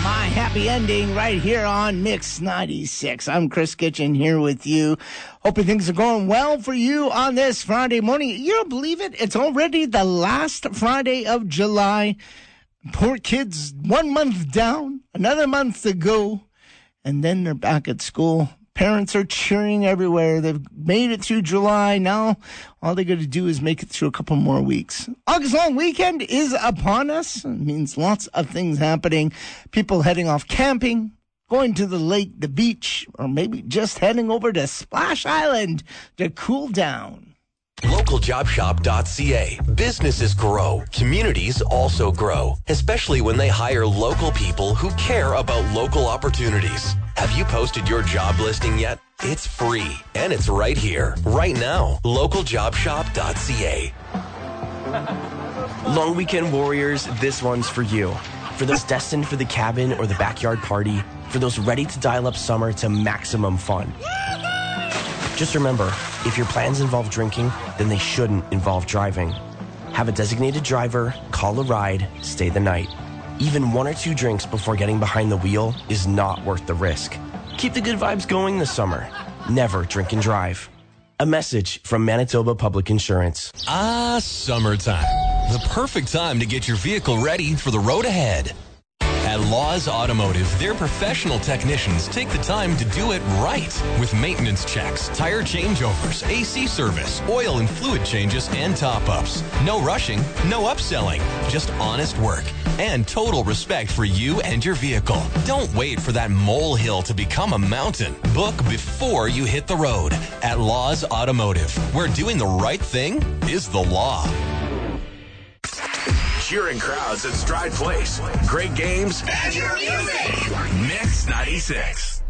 My happy ending right here on Mix 96. I'm Chris Kitchen here with you. Hoping things are going well for you on this Friday morning. You don't believe it? It's already the last Friday of July. Poor kids, 1 month down, another month to go, and then they're back at school. Parents are cheering everywhere. They've made it through July. Now, all they got to do is make it through a couple more weeks. August long weekend is upon us. It means lots of things happening. People heading off camping, going to the lake, the beach, or maybe just heading over to Splash Island to cool down. LocalJobShop.ca. Businesses grow. Communities also grow, especially when they hire local people who care about local opportunities. Have you posted your job listing yet? It's free, and it's right here, right now. LocalJobShop.ca. Long weekend warriors, this one's for you. For those destined for the cabin or the backyard party, for those ready to dial up summer to maximum fun. Just remember, if your plans involve drinking, then they shouldn't involve driving. Have a designated driver, call a ride, stay the night. Even 1 or 2 drinks before getting behind the wheel is not worth the risk. Keep the good vibes going this summer. Never drink and drive. A message from Manitoba Public Insurance. Summertime. The perfect time to get your vehicle ready for the road ahead. At Laws Automotive, their professional technicians take the time to do it right with maintenance checks, tire changeovers, AC service, oil and fluid changes, and top-ups. No rushing, no upselling, just honest work and total respect for you and your vehicle. Don't wait for that molehill to become a mountain. Book before you hit the road at Laws Automotive, where doing the right thing is the law. Cheering crowds at Stride Place. Great games. And your music. Mix 96.